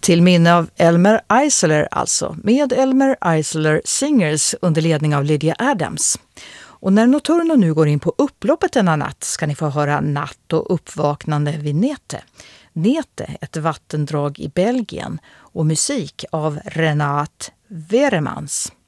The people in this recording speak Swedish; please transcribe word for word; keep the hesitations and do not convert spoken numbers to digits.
Till minne av Elmer Eisler alltså, med Elmer Eisler Singers under ledning av Lydia Adams. Och när Notturno nu går in på upploppet denna natt ska ni få höra Natt och uppvaknande vid Nete. Nete, ett vattendrag i Belgien, och musik av Renat Veremans.